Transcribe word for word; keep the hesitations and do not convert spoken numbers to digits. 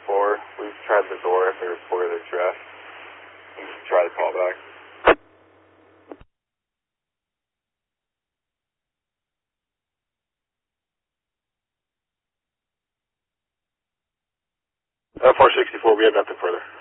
sixty-four, we've tried the door if they're boiler stressed. Try to call back. Uh, four sixty-four, we have nothing further.